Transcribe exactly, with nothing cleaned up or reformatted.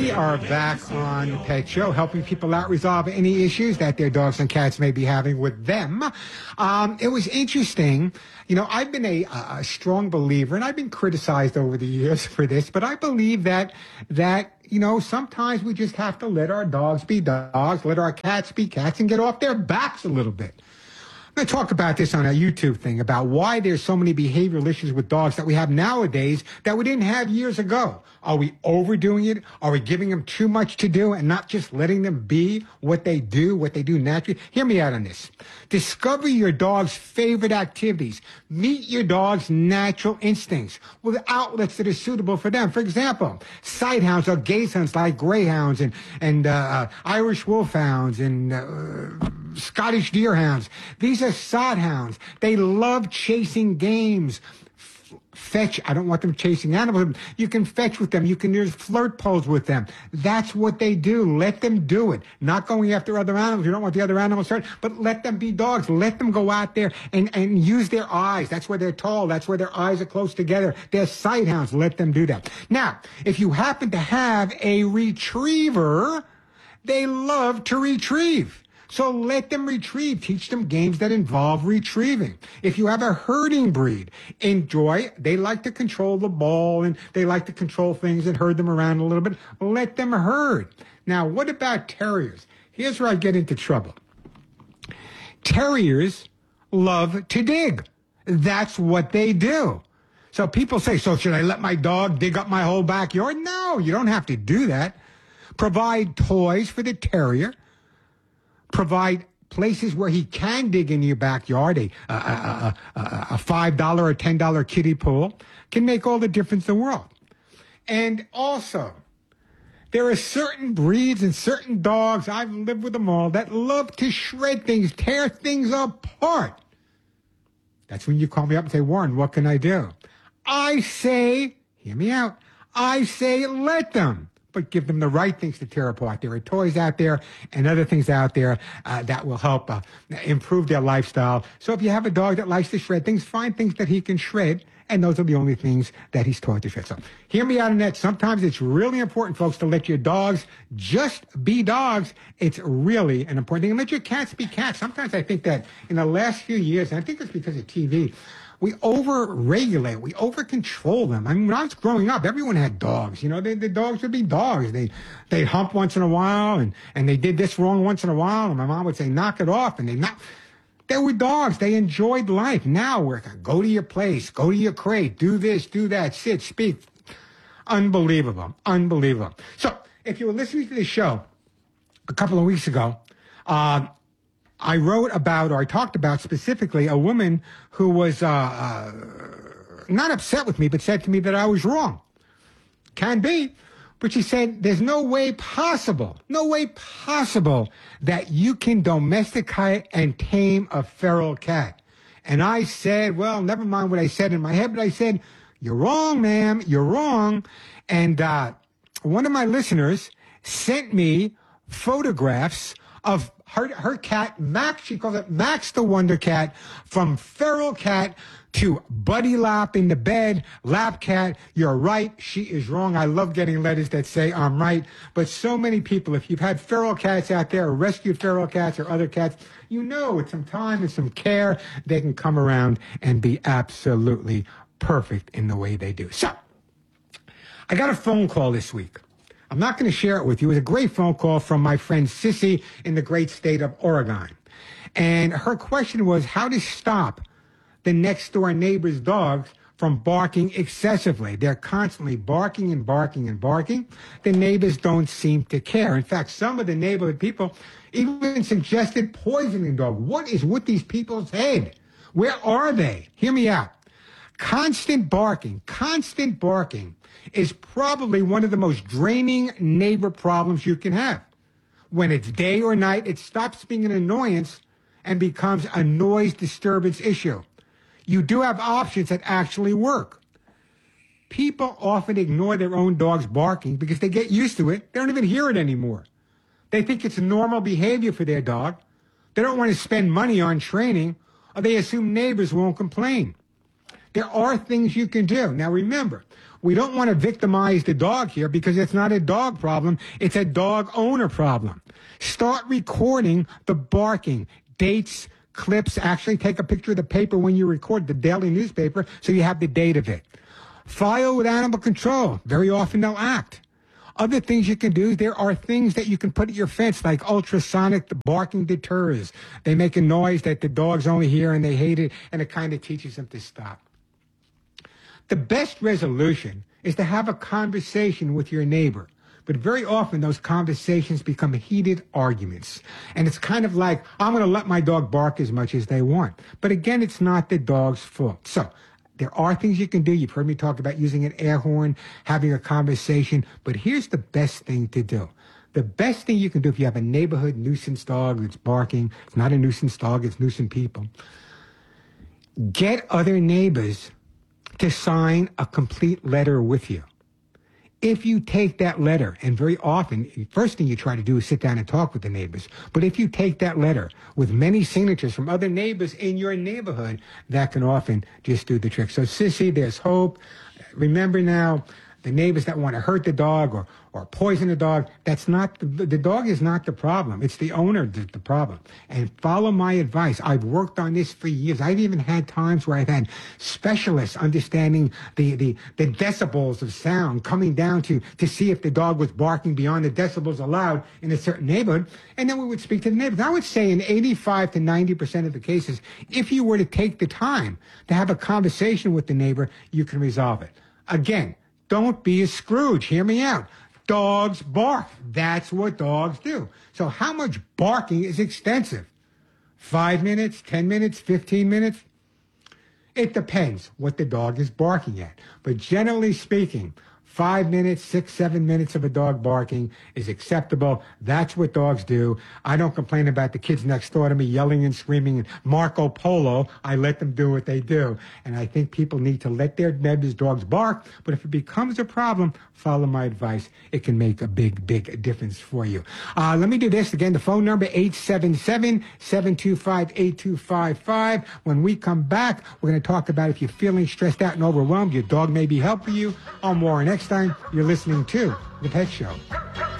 We are back on the Pet Show, helping people out resolve any issues that their dogs and cats may be having with them. Um, it was interesting. You know, I've been a, a strong believer, and I've been criticized over the years for this, but I believe that that you know, sometimes we just have to let our dogs be dogs, let our cats be cats, and get off their backs a little bit. I'm going to talk about this on a YouTube thing about why there's so many behavioral issues with dogs that we have nowadays that we didn't have years ago. Are we overdoing it? Are we giving them too much to do and not just letting them be what they do, what they do naturally? Hear me out on this. Discover your dog's favorite activities. Meet your dog's natural instincts with outlets that are suitable for them. For example, sight hounds or gaze hounds like greyhounds and, and uh, Irish wolfhounds and uh, Scottish deerhounds. These are sod hounds. They love chasing games. F- fetch. I don't want them chasing animals. You can fetch with them. You can use flirt poles with them. That's what they do. Let them do it. Not going after other animals. You don't want the other animals hurt, but let them be dogs. Let them go out there and, and use their eyes. That's where they're tall. That's where their eyes are close together. They're sight hounds. Let them do that. Now, if you happen to have a retriever, they love to retrieve. So let them retrieve. Teach them games that involve retrieving. If you have a herding breed, enjoy. They like to control the ball and they like to control things and herd them around a little bit. Let them herd. Now, what about terriers? Here's where I get into trouble. Terriers love to dig. That's what they do. So people say, so should I let my dog dig up my whole backyard? No, you don't have to do that. Provide toys for the terrier. Provide places where he can dig in your backyard. A, a, a, a, a five dollar or ten dollar kiddie pool can make all the difference in the world. And also, there are certain breeds and certain dogs, I've lived with them all, that love to shred things, tear things apart. That's when you call me up and say, Warren, what can I do? I say, hear me out, I say let them. But give them the right things to tear apart. There are toys out there and other things out there uh, that will help uh, improve their lifestyle. So if you have a dog that likes to shred things, find things that he can shred, and those are the only things that he's taught to shred. So hear me out on that. Sometimes it's really important, folks, to let your dogs just be dogs. It's really an important thing. And let your cats be cats. Sometimes I think that in the last few years, and I think it's because of T V, we over-regulate, we over-control them. I mean, when I was growing up, everyone had dogs. You know, they, the dogs would be dogs. They, they'd hump once in a while, and, and they did this wrong once in a while, and my mom would say, knock it off, and they knock. They were dogs. They enjoyed life. Now we're going to go to your place, go to your crate, do this, do that, sit, speak. Unbelievable. Unbelievable. So if you were listening to the show a couple of weeks ago, uh, I wrote about, or I talked about specifically, a woman who was uh, uh, not upset with me, but said to me that I was wrong. Can be. But she said, there's no way possible, no way possible that you can domesticate and tame a feral cat. And I said, well, never mind what I said in my head, but I said, you're wrong, ma'am, you're wrong. And uh, one of my listeners sent me photographs of her, her cat, Max, she calls it Max the Wonder Cat, from feral cat to buddy lap in the bed, lap cat. You're right, she is wrong. I love getting letters that say I'm right. But so many people, if you've had feral cats out there, or rescued feral cats or other cats, you know with some time and some care, they can come around and be absolutely perfect in the way they do. So, I got a phone call this week. I'm not going to share it with you. It was a great phone call from my friend Sissy in the great state of Oregon. And her question was how to stop the next door neighbor's dogs from barking excessively. They're constantly barking and barking and barking. The neighbors don't seem to care. In fact, some of the neighborhood people even suggested poisoning dog. What is with these people's head? Where are they? Hear me out. Constant barking, constant barking is probably one of the most draining neighbor problems you can have. When it's day or night, it stops being an annoyance and becomes a noise disturbance issue. You do have options that actually work. People often ignore their own dog's barking because they get used to it. They don't even hear it anymore. They think it's normal behavior for their dog. They don't want to spend money on training, or they assume neighbors won't complain. There are things you can do. Now remember, We don't want to victimize the dog here because it's not a dog problem. It's a dog owner problem. Start recording the barking, dates, clips. Actually take a picture of the paper when you record the daily newspaper so you have the date of it. File with animal control. Very often they'll act. Other things you can do, there are things that you can put at your fence, like ultrasonic barking deters. They make a noise that the dogs only hear and they hate it, and it kind of teaches them to stop. The best resolution is to have a conversation with your neighbor. But very often those conversations become heated arguments. And it's kind of like, I'm going to let my dog bark as much as they want. But again, it's not the dog's fault. So there are things you can do. You've heard me talk about using an air horn, having a conversation. But here's the best thing to do. The best thing you can do if you have a neighborhood nuisance dog that's barking, it's not a nuisance dog, it's nuisance people, get other neighbors to sign a complete letter with you. If you take that letter, and very often, first thing you try to do is sit down and talk with the neighbors. But if you take that letter with many signatures from other neighbors in your neighborhood, that can often just do the trick. So, Sissy, there's hope. Remember now, the neighbors that want to hurt the dog or, or poison the dog, that's not, the, the dog is not the problem. It's the owner that's the problem. And follow my advice. I've worked on this for years. I've even had times where I've had specialists understanding the, the, the decibels of sound coming down to, to see if the dog was barking beyond the decibels allowed in a certain neighborhood. And then we would speak to the neighbors. I would say in eighty-five to ninety percent of the cases, if you were to take the time to have a conversation with the neighbor, you can resolve it. Again, don't be a Scrooge. Hear me out. Dogs bark. That's what dogs do. So how much barking is extensive? Five minutes, ten minutes, fifteen minutes? It depends what the dog is barking at. But generally speaking, five minutes, six, seven minutes of a dog barking is acceptable. That's what dogs do. I don't complain about the kids next door to me yelling and screaming and Marco Polo. I let them do what they do. And I think people need to let their neighbors' dogs bark. But if it becomes a problem, follow my advice. It can make a big, big difference for you. Uh, let me do this again. The phone number, eight seven seven, seven two five, eight two five five. When we come back, we're going to talk about if you're feeling stressed out and overwhelmed, your dog may be helping you. I'm Warren Eckstein. You're listening to The Pet Show.